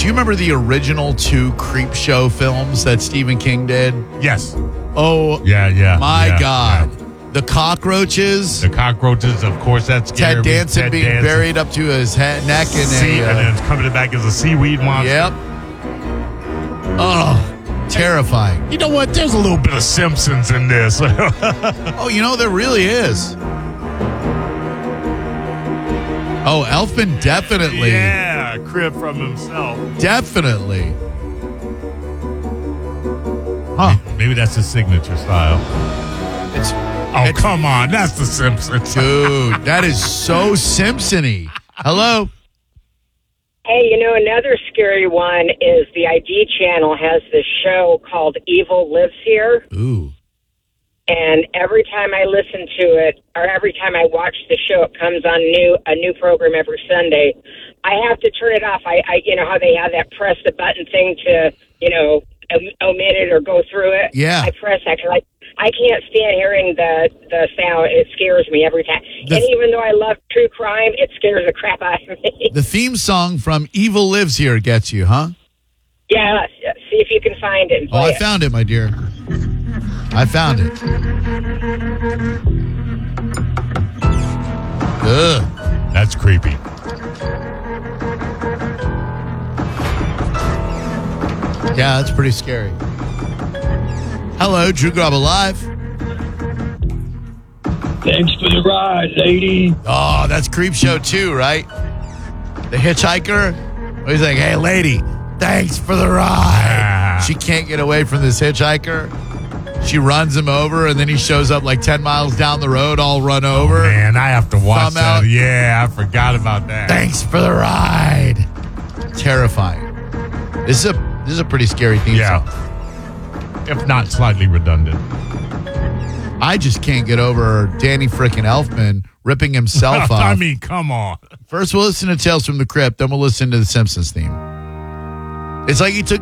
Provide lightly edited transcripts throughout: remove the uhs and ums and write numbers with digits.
you remember the original 2 Creep Show films that Stephen King did? Yes. Oh, my God. Yeah. The cockroaches. The cockroaches, of course, that's scary. Ted Danson being buried up to his neck in and then coming back as a seaweed monster. Yep. Oh, terrifying. You know what? There's a little bit of Simpsons in this. Oh, there really is. Oh, Elfman definitely. Yeah, crib from himself. Definitely. Huh. Maybe that's his signature style. Come on. That's the Simpsons. Dude, that is so Simpson-y. Hello? Hey, another scary one is the ID channel has this show called Evil Lives Here. Ooh. And every time I listen to it, or every time I watch the show, it comes on a new program every Sunday. I have to turn it off. I how they have that press the button thing to, omit it or go through it. Yeah. I press that because I can't stand hearing the sound. It scares me every time. And even though I love true crime, it scares the crap out of me. The theme song from Evil Lives Here gets you, huh? Yeah, see if you can find it and play I it. found it, my dear. I found it. Ugh. That's creepy. Yeah, that's pretty scary. Hello, Drew Grub Alive. Thanks for the ride, lady. Oh, that's Creep Show 2, right? The hitchhiker. He's like, hey, lady, thanks for the ride. She can't get away from this hitchhiker. She runs him over, and then he shows up like 10 miles down the road, all run over. Man, I have to watch Thumb that. out. Yeah, I forgot about that. Thanks for the ride. Terrifying. This is a pretty scary theme song. If not slightly redundant. I just can't get over Danny frickin' Elfman ripping himself off. I mean, come on. First, we'll listen to Tales from the Crypt, then we'll listen to the Simpsons theme. It's like he took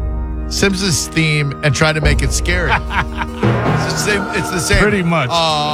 Simpsons theme and tried to make it scary. It's the same. Pretty much.